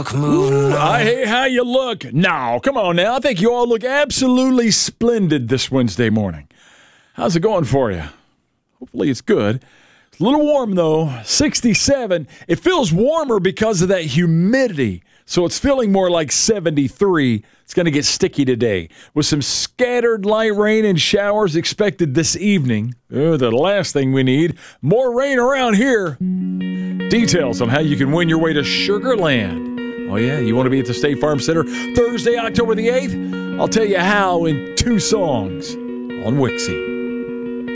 Ooh, I hate how you look. No, come on now. I think you all look absolutely splendid this Wednesday morning. How's it going for you? Hopefully it's good. It's a little warm, though. 67. It feels warmer because of that humidity, so it's feeling more like 73. It's going to get sticky today with some scattered light rain and showers expected this evening. The last thing we need, more rain around here. Details on how you can win your way to Sugar Land. Oh, yeah? You want to be at the State Farm Center Thursday, October the 8th? I'll tell you how in 2 songs on Wixie.